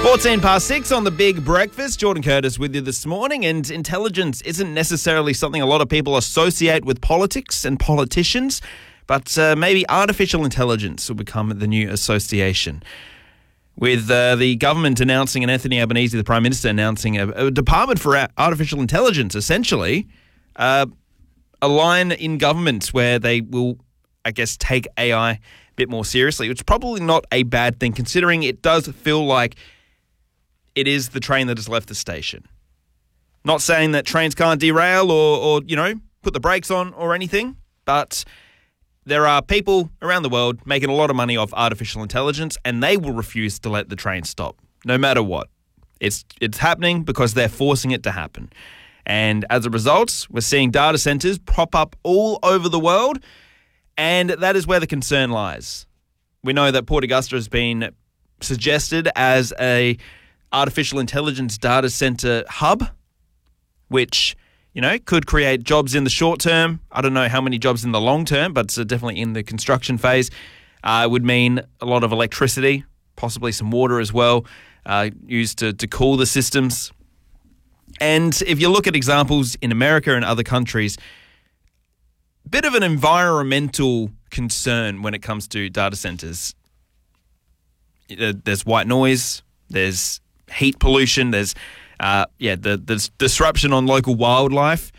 6:14 on the Big Breakfast. Jordan Curtis with you this morning. And intelligence isn't necessarily something a lot of people associate with politics and politicians, but maybe artificial intelligence will become the new association. With the government announcing, and Anthony Albanese, the Prime Minister, announcing a department for artificial intelligence, essentially, a line in government where they will, I guess, take AI a bit more seriously, which is probably not a bad thing, considering it does feel like it is the train that has left the station. Not saying that trains can't derail or put the brakes on or anything, but there are people around the world making a lot of money off artificial intelligence, and they will refuse to let the train stop, no matter what. It's happening because they're forcing it to happen. And as a result, we're seeing data centers pop up all over the world, and that is where the concern lies. We know that Port Augusta has been suggested as a artificial intelligence data center hub, which, could create jobs in the short term. I don't know how many jobs in the long term, but definitely in the construction phase. It would mean a lot of electricity, possibly some water as well, used to cool the systems. And if you look at examples in America and other countries, a bit of an environmental concern when it comes to data centers. There's white noise, there's heat pollution, there's there's disruption on local wildlife,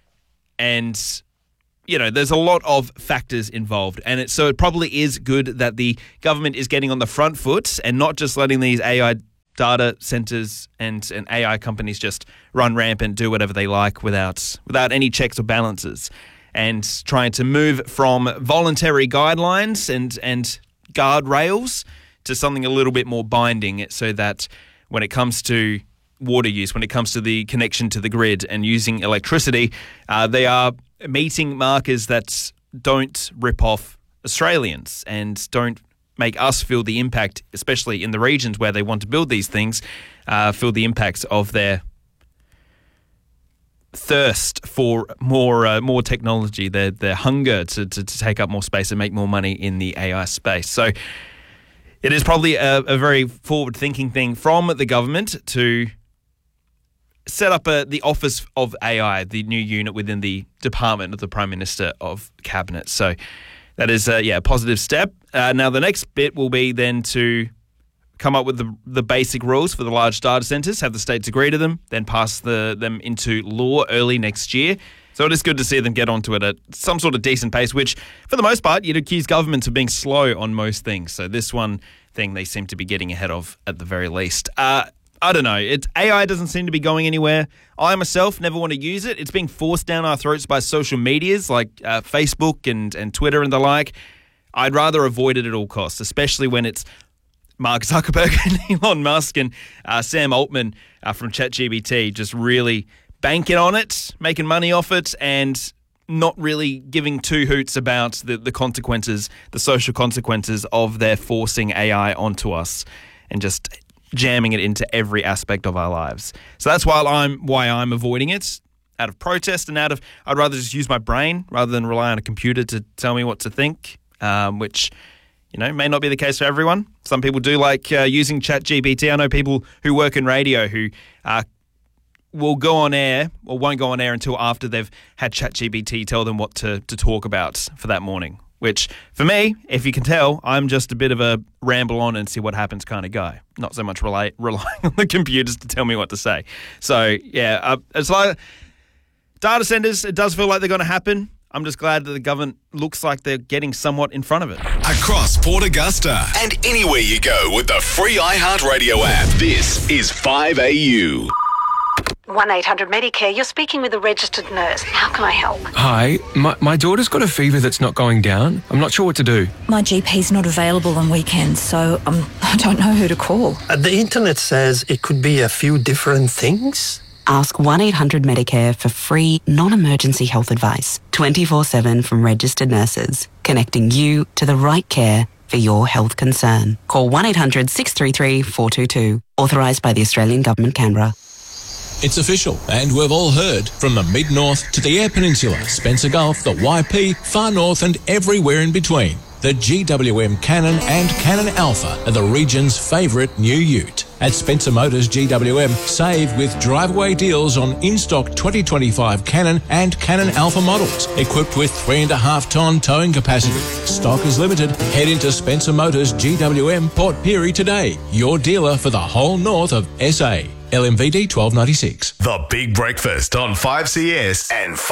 and there's a lot of factors involved, and so it probably is good that the government is getting on the front foot and not just letting these AI data centers and AI companies just run rampant, do whatever they like without any checks or balances, and trying to move from voluntary guidelines and guardrails to something a little bit more binding, so that when it comes to water use, when it comes to the connection to the grid and using electricity, they are meeting markers that don't rip off Australians and don't make us feel the impact, especially in the regions where they want to build these things, feel the impacts of their thirst for more technology, their hunger to take up more space and make more money in the AI space. So it is probably a very forward-thinking thing from the government to set up the Office of AI, the new unit within the Department of the Prime Minister of Cabinet. So that is a positive step. Now, the next bit will be then to come up with the basic rules for the large data centres, have the states agree to them, then pass them into law early next year. So it is good to see them get onto it at some sort of decent pace, which, for the most part, you'd accuse governments of being slow on most things. So this one thing they seem to be getting ahead of at the very least. I don't know. AI doesn't seem to be going anywhere. I myself never want to use it. It's being forced down our throats by social medias like Facebook and Twitter and the like. I'd rather avoid it at all costs, especially when it's Mark Zuckerberg and Elon Musk and Sam Altman from ChatGPT just really banking on it, making money off it, and not really giving two hoots about the consequences, the social consequences of their forcing AI onto us and just jamming it into every aspect of our lives. So that's why I'm avoiding it, out of protest and I'd rather just use my brain rather than rely on a computer to tell me what to think, which may not be the case for everyone. Some people do like using ChatGPT. I know people who work in radio who will go on air or won't go on air until after they've had ChatGPT tell them what to talk about for that morning, which for me, if you can tell, I'm just a bit of a ramble on and see what happens kind of guy. Not so much relying on the computers to tell me what to say. So, it's like data centers, it does feel like they're going to happen. I'm just glad that the government looks like they're getting somewhat in front of it. Across Port Augusta and anywhere you go with the free iHeartRadio app, this is 5AU. 1-800-MEDICARE, you're speaking with a registered nurse. How can I help? Hi, my daughter's got a fever that's not going down. I'm not sure what to do. My GP's not available on weekends, so I don't know who to call. The internet says it could be a few different things. Ask 1-800-MEDICARE for free, non-emergency health advice, 24/7 from registered nurses, connecting you to the right care for your health concern. Call 1-800-633-422, authorised by the Australian Government, Canberra. It's official, and we've all heard, from the Mid-North to the Eyre Peninsula, Spencer Gulf, the YP, Far North and everywhere in between. The GWM Canon and Canon Alpha are the region's favourite new ute. At Spencer Motors GWM, save with drive-away deals on in-stock 2025 Canon and Canon Alpha models, equipped with 3.5-ton towing capacity. Stock is limited. Head into Spencer Motors GWM Port Pirie today, your dealer for the whole north of SA. LMVD 1296. The Big Breakfast on 5CS and